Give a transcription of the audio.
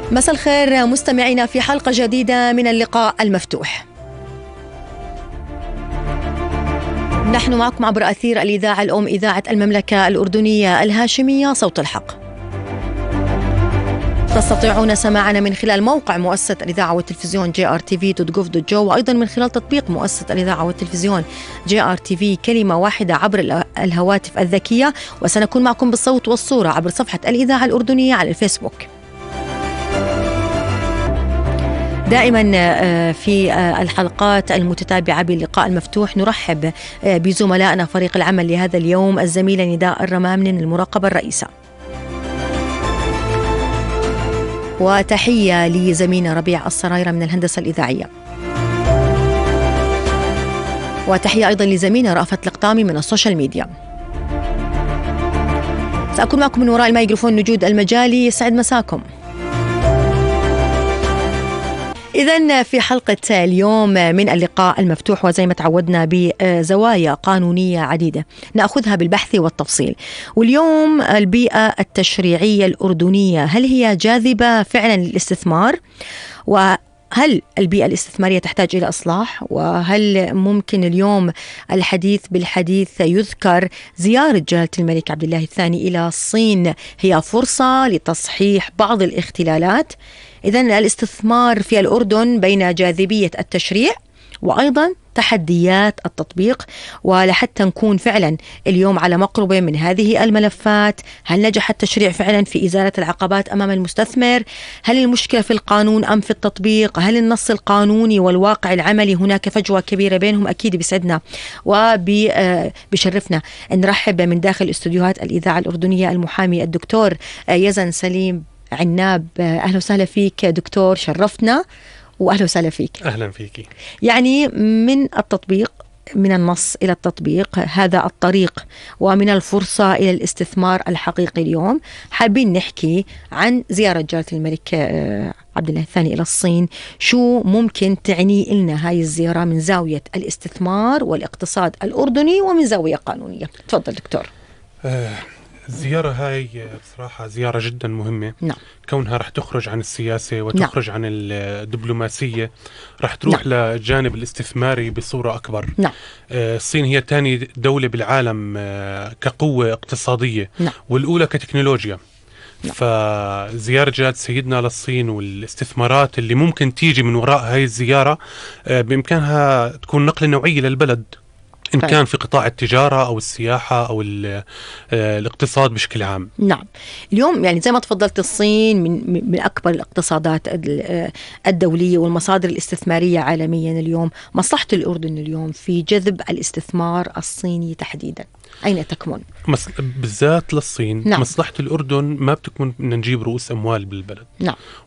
مساء الخير مستمعينا في حلقة جديدة من اللقاء المفتوح. نحن معكم عبر أثير الإذاعة الأم إذاعة المملكة الأردنية الهاشمية صوت الحق. تستطيعون سماعنا من خلال موقع مؤسسة الإذاعة والتلفزيون JRTV.gov.jo وأيضا من خلال تطبيق مؤسسة الإذاعة والتلفزيون JRTV كلمة واحدة عبر الهواتف الذكية، وسنكون معكم بالصوت والصورة عبر صفحة الإذاعة الأردنية على الفيسبوك. دائما في الحلقات المتتابعة باللقاء المفتوح نرحب بزملائنا فريق العمل لهذا اليوم، الزميلة نداء الرمام من المراقبة الرئيسة، وتحية لزميلنا ربيع السرايرة من الهندسة الإذاعية، وتحية أيضا لزميلنا رأفت القطامي من السوشيال ميديا. سأكون معكم من وراء الميكروفون نجود المجالي. يسعد مساكم. إذن في حلقة اليوم من اللقاء المفتوح، وزي ما تعودنا بزوايا قانونية عديدة نأخذها بالبحث والتفصيل. واليوم البيئة التشريعية الأردنية، هل هي جاذبة فعلا للاستثمار؟ وهل البيئة الاستثمارية تحتاج إلى إصلاح؟ وهل ممكن اليوم الحديث بالحديث يذكر زيارة جلالة الملك عبد الله الثاني إلى الصين هي فرصة لتصحيح بعض الاختلالات؟ إذن الاستثمار في الأردن بين جاذبية التشريع وأيضا تحديات التطبيق، ولحتى نكون فعلا اليوم على مقربة من هذه الملفات. هل نجح التشريع فعلا في إزالة العقبات أمام المستثمر؟ هل المشكلة في القانون أم في التطبيق؟ هل النص القانوني والواقع العملي هناك فجوة كبيرة بينهم؟ أكيد بيسعدنا وبشرفنا نرحب من داخل استوديوهات الإذاعة الأردنية المحامي الدكتور يزن سليم عناب. أهلا وسهلا فيك دكتور، شرفتنا وأهلا وسهلا فيك. أهلا فيكي. يعني من التطبيق، من النص إلى التطبيق، هذا الطريق، ومن الفرصة إلى الاستثمار الحقيقي. اليوم حابين نحكي عن زيارة جلالة الملك عبد الله الثاني إلى الصين. شو ممكن تعني لنا هاي الزيارة من زاوية الاستثمار والاقتصاد الأردني ومن زاوية قانونية؟ تفضل دكتور. الزيارة هاي بصراحة زيارة جدا مهمة. نعم. كونها رح تخرج عن السياسة وتخرج عن الدبلوماسية، رح تروح للجانب الاستثماري بصورة أكبر. نعم. الصين هي ثاني دولة بالعالم كقوة اقتصادية، والأولى كتكنولوجيا. فزيارة جلالة سيدنا للصين والاستثمارات اللي ممكن تيجي من وراء هاي الزيارة بإمكانها تكون نقلة نوعية للبلد، إن كان في قطاع التجارة أو السياحة أو الاقتصاد بشكل عام. نعم. اليوم يعني زي ما تفضلت، الصين من أكبر الاقتصادات الدولية والمصادر الاستثمارية عالميا. اليوم مصلحة الأردن اليوم في جذب الاستثمار الصيني تحديدا أين تكمن؟ بالذات للصين. نعم. مصلحة الأردن ما بتكمن إن نجيب رؤوس أموال بالبلد. نعم.